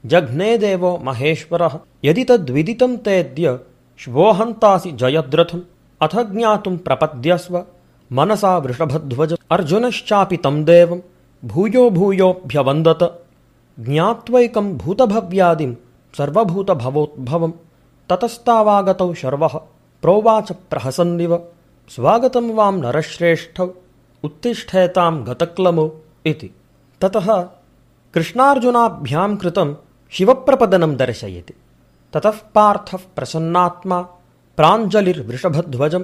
जघ्ने देवो महेश्वरः यदि तद्विदितं तेऽद्य श्वोहन्तासि जयद्रथम् अथ ज्ञातुं प्रपद्यस्व मनसा वृषभध्वज। अर्जुनश्चापि तं देवं भूयो भूयोऽभ्यवन्दत ज्ञात्वैकं भूतभव्यादिं सर्वभूतभवोद्भवम्। ततस्तावागतौ शर्वः प्रोवाच प्रहसन्निव स्वागतं वां नरश्रेष्ठौ उत्तिष्ठेतां गतक्लमो इति। ततः कृष्णार्जुनाभ्यां कृतं शिवप्रपदनं दर्शयति। ततः पार्थः प्रसन्नात्मा प्राञ्जलिर्वृषभध्वजं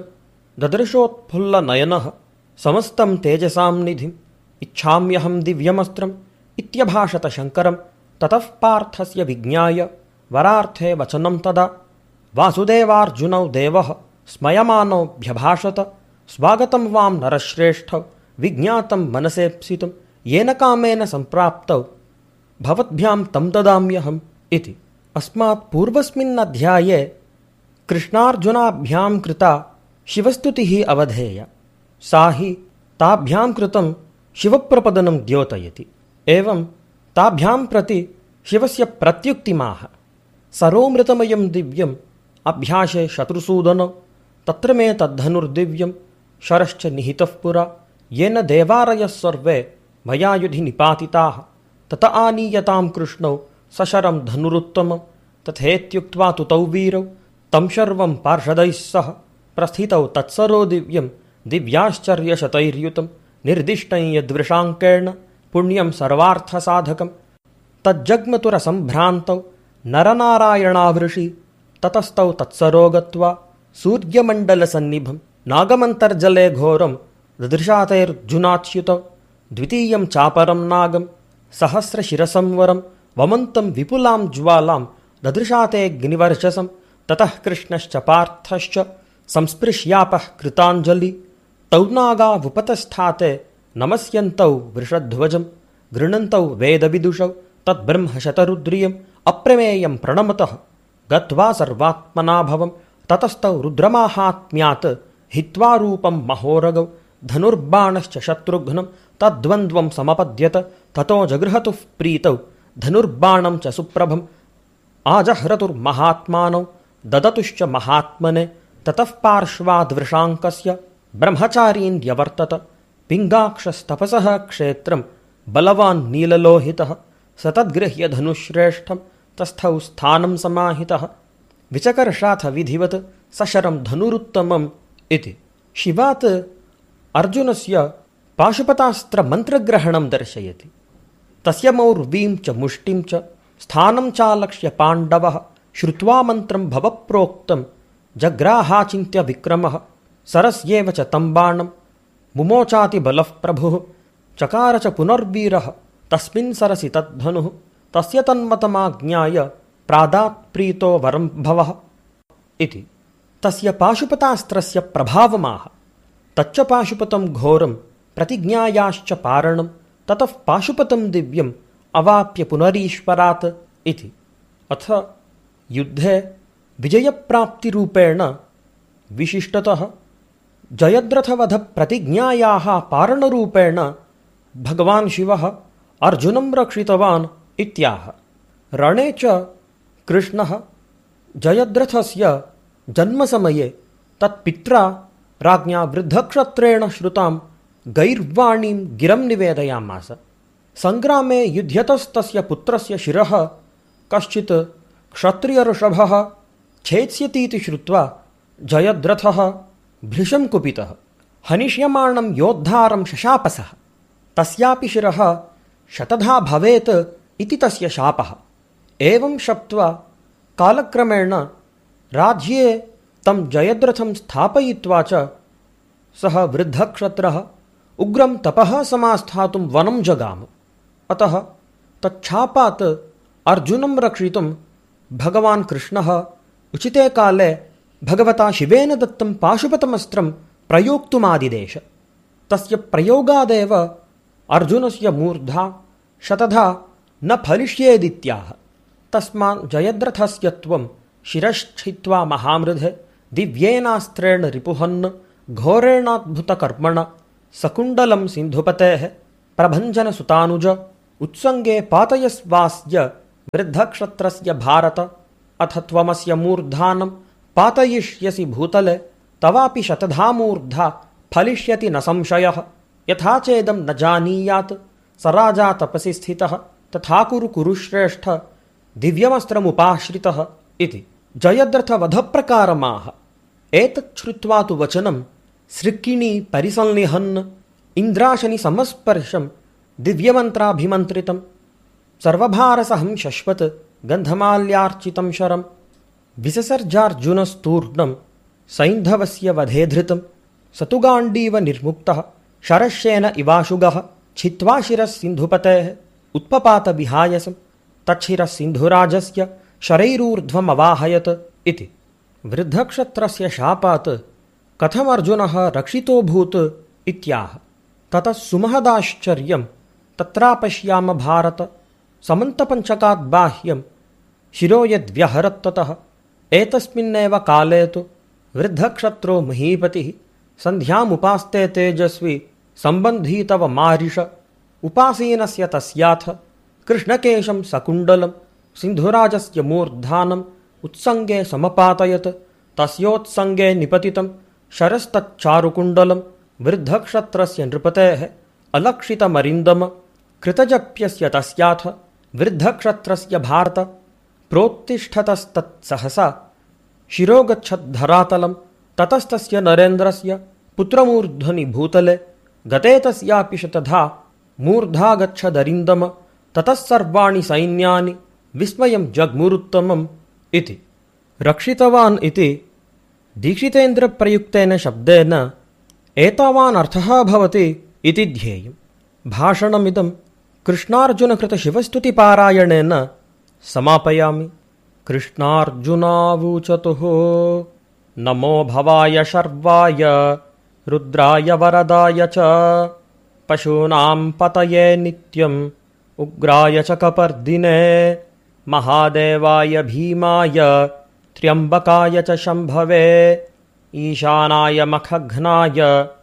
ददृशोत्फुल्लनयनः समस्तं तेजसां निधिम् इच्छाम्यहं दिव्यमस्त्रम् इत्यभाषत शङ्करं। ततः पार्थस्य विज्ञाय वरार्थे वचनं तदा वासुदेवार्जुनौ देवः स्मयमानोऽभ्यभाषत स्वागतं वां नरश्रेष्ठौ विज्ञातं मनसेप्सितं येन कामेन सम्प्राप्तौ भवद्भ्यां तं ददाम्यहम् इति। अस्मात् पूर्वस्मिन् अध्याये कृष्णार्जुनाभ्यां कृता शिवस्तुतिः अवधेया। सा हि ताभ्यां कृतं शिवप्रपदनं द्योतयति। एवं ताभ्यां प्रति शिवस्य प्रत्युक्तिमाह। सरोमृतमयं दिव्यम् अभ्यासे शत्रुसूदनौ तत्र मे तद्धनुर्दिव्यं शरश्च निहितः पुरा येन देवारयः सर्वे मया युधि निपातिताः तत आनीयतां कृष्णौ सशरं धनुरुत्तमं। तथेत्युक्त्वा तु तौ वीरौ तं शर्वं पार्षदैः सह प्रस्थितौ तत्सरो दिव्यं दिव्याश्चर्यशतैर्युतं निर्दिष्टं यद्वृषाङ्केण पुण्यं सर्वार्थसाधकं। तज्जग्मतुरसम्भ्रान्तौ नरनारायणावृषि ततस्तौ तत्सरो गत्वा सूर्यमण्डलसन्निभं नागमन्तर्जले घोरं ददृशातेऽर्जुनाच्युतौ द्वितीयं चापरं नागं सहस्रशिरसंवरं वमन्तं विपुलां ज्वालां ददृशातेऽग्निवर्चसं। ततः कृष्णश्च पार्थश्च संस्पृश्यापः कृताञ्जलि तौ नागावुपतस्थाते नमस्यन्तौ वृषध्वजं गृह्णन्तौ वेदविदुषौ तद्ब्रह्मशतरुद्रियम् अप्रमेयं प्रणमतः गत्वा सर्वात्मना भवं। ततस्तौ रुद्रमाहात्म्यात् हित्वा रूपं महोरगौ धनुर्बाणश्च शत्रुघ्नं तद्द्वन्द्वं समपद्यत ततो जगृहतुः प्रीतौ धनुर्बाणं च सुप्रभम् आजह्रतुर्महात्मानौ ददतुश्च महात्मने। ततः पार्श्वाद्वृषाङ्कस्य ब्रह्मचारीन्द्यवर्तत पिङ्गाक्षस्तपसः क्षेत्रं बलवान् नीललोहितः स तद्गृह्य धनुश्रेष्ठं तस्थौ स्थानं समाहितः विचकर्षाथ विधिवत् सशरं धनुरुत्तमम् इति। शिवात् अर्जुनस्य पाशुपतास्त्रमन्त्रग्रहणं दर्शयति। तस्य मौर्वीं च मुष्टिं च स्थानं चालक्ष्य पाण्डवः श्रुत्वा मन्त्रं भवप्रोक्तं जग्राहाचिन्त्य विक्रमः सरस्येव च तं बाणं मुमोचाति बलः प्रभुः चकार च पुनर्वीरः तस्मिन् सरसि तद्धनुः तस्य तन्मतमाज्ञाय प्रादात्प्रीतो वरं भवः इति। तस्य पाशुपतास्त्रस्य प्रभावमाह। तच्च पाशुपतं घोरं प्रतिज्ञायाश्च पारणं ततः पाशुपतं दिव्यम् अवाप्य पुनरीश्वरात् इति। अथ युद्धे विजयप्राप्तिरूपेण विशिष्टतः जयद्रथवधप्रतिज्ञायाः पारणरूपेण भगवान् शिवः अर्जुनं रक्षितवान् इत्याह। रणे च कृष्णः जयद्रथस्य जन्मसमये तत्पित्रा राज्ञा वृद्धक्षत्रेण श्रुतां गैर्वाणीं गिरं निवेदयामास। सङ्ग्रामे युध्यतस्तस्य पुत्रस्य शिरः कश्चित् क्षत्रियऋषभः छेत्स्यतीति श्रुत्वा जयद्रथः भृशं कुपितः हनिष्यमाणं योद्धारं शशापसः तस्यापि शिरः शतधा भवेत् इति तस्य शापः। एवं शप्त्वा कालक्रमेण राज्ये तं जयद्रथं स्थापयित्वा च सः वृद्धक्षत्रः उग्रं तपः समास्थातुं वनं जगाम। अतः तच्छापात् अर्जुनं रक्षितुं भगवान् कृष्णः उचिते काले भगवता शिवेन दत्तं पाशुपतमस्त्रं प्रयोक्तुमादिदेश। तस्य प्रयोगादेव अर्जुनस्य मूर्धा शतधा न फलिष्येदित्याह। तस्मात् जयद्रथस्य त्वं शिरश्छित्वा महामृधे दिव्येनास्त्रेण रिपुहन् घोरेणाद्भुतकर्मणा सकुण्डलं सिन्धुपतेः प्रभञ्जनसुतानुज उत्सङ्गे पातयस्वास्य वृद्धक्षत्रस्य भारत अथ त्वमस्य मूर्धानं पातयिष्यसि भूतले तवापि शतधा मूर्धा फलिष्यति न संशयः। यथा चेदं न जानीयात् स राजा तपसि स्थितः तथा कुरु श्रेष्ठ दिव्यमस्त्रमुपाश्रितः इति। जयद्रथवधप्रकारमाह। एतच्छ्रुत्वा तु वचनं सृक्किणी परिसंनिहन् इन्द्राशनि समस्पर्शं दिव्यमन्त्राभिमन्त्रितं सर्वभारसहं शश्वत् गन्धमाल्यार्चितं शरं विससर्जार्जुनस्तूर्णं सैन्धवस्य वधे धृतं स तु गाण्डीव निर्मुक्तः शरश्येन इवाशुगः छित्त्वा शिरः सिन्धुपतेः उत्पपात विहायसं तच्छिरः सिन्धुराजस्य शरैरूर्ध्वमवाहयत् इति। वृद्धक्षत्रस्य शापात् कथमर्जुनः रक्षितोऽभूत् इत्याह। ततः सुमहदाश्चर्यं तत्रापश्याम भारत। समन्तपञ्चकात् बाह्यं शिरो यद्व्यहरत्ततः एतस्मिन्नेव काले तु वृद्धक्षत्रो महीपतिः सन्ध्यामुपास्ते तेजस्वी सम्बन्धी तव मारिष उपासीनस्य तस्याथ कृष्णकेशं सकुण्डलं सिन्धुराजस्य मूर्धानम् उत्सङ्गे समपातयत् तस्योत्सङ्गे निपतितं शरस्तच्चारुकुण्डलं वृद्धक्षत्रस्य नृपतेः अलक्षितमरिन्दम कृतजप्यस्य तस्याथ वृद्धक्षत्रस्य भारत प्रोत्तिष्ठतस्तत्सहसा शिरोगच्छद्धरातलं ततस्तस्य नरेन्द्रस्य पुत्रमूर्ध्वनि भूतले गते तस्यापि शतधा मूर्धा गच्छदरिन्दम ततः सर्वाणि सैन्यानि विस्मयं जग्मुरुत्तमम् इति। रक्षितवान् इति दीक्षितेन्द्रप्रयुक्तेन शब्देन एतावान् अर्थः भवति इति ध्येयम्। भाषणमिदं कृष्णार्जुनकृतशिवस्तुतिपारायणेन समापयामि। कृष्णार्जुनावूचतुः नमो भवाय शर्वाय रुद्राय वरदाय च पशूनां पतये नित्यम् उग्राय च कपर्दिने महादेवाय भीमाय त्र्यम्बकाय च शम्भवे ईशानाय मखघ्नाय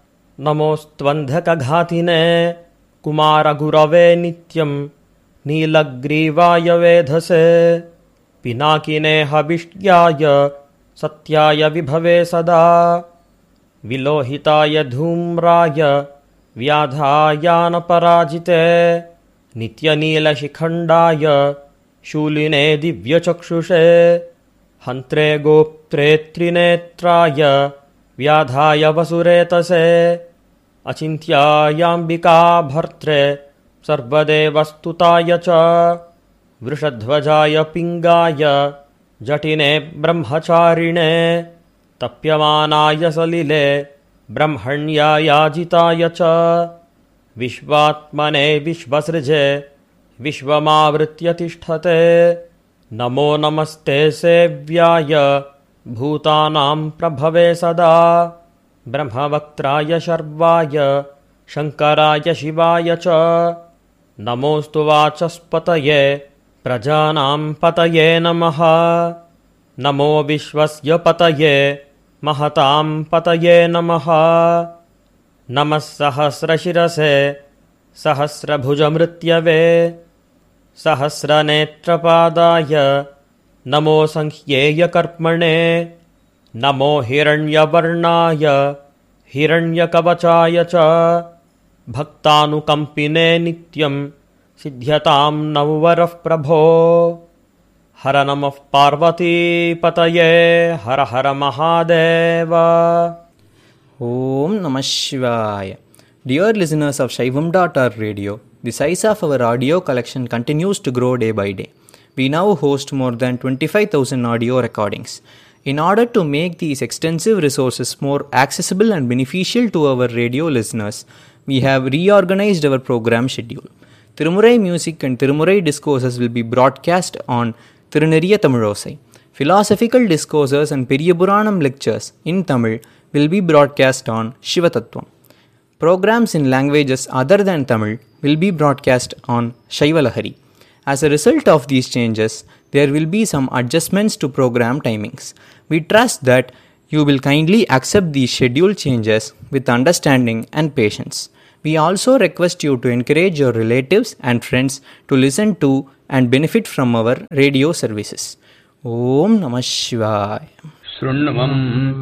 नमोऽस्त्वन्धकघातिने कुमारगुरवे नित्यं नीलग्रीवाय वेधसे पिनाकिने हविष्ट्याय सत्याय विभवे सदा विलोहिताय धूम्राय व्याधायानपराजिते नित्यनीलशिखण्डाय शूलिने दिव्यचक्षुषे हन्त्रे गोप्त्रे त्रिनेत्राय व्याधाय वसुरेतसे अचिन्त्यायाम्बिका भर्त्रे सर्वदेवस्तुताय च वृषध्वजाय पिङ्गाय जटिने ब्रह्मचारिणे तप्यमानाय सलिले ब्रह्मण्यायाजिताय च विश्वात्मने विश्वसृजे विश्वमावृत्य तिष्ठते नमो नमस्ते सेव्याय भूतानां प्रभवे सदा ब्रह्मवक्त्राय शर्वाय शङ्कराय शिवाय च नमोऽस्तु वाचस्पतये प्रजानां पतये नमः नमो विश्वस्य पतये महतां पतये नमः नमः सहस्रशिरसे सहस्रभुजमृत्यवे सहस्रनेत्रपादाय नमो संह्येयकर्मणे नमो हिरण्यवर्णाय हिरण्यकवचाय च भक्तानुकम्पिने नित्यं सिद्ध्यतां नववरः प्रभो हर नमः पार्वतीपतये हर हर Mahadev. Om Namah Shivaya. Dear listeners of Shaivam.org radio, the size of our audio collection continues to grow day by day. We now host more than 25,000 audio recordings. In order to make these extensive resources more accessible and beneficial to our radio listeners, we have reorganized our program schedule. Tirumurai music and Tirumurai discourses will be broadcast on Tiruneriya Tamilosai. Philosophical discourses and Periyapuranam lectures in Tamil will be broadcast on Shivatattvam. Programs in languages other than Tamil will be broadcast on Shaivalahari. As a result of these changes, there will be some adjustments to program timings. We trust that you will kindly accept these schedule changes with understanding and patience. We also request you to encourage your relatives and friends to listen to and benefit from our radio services. Om Namah Shivaya. शृण्वम्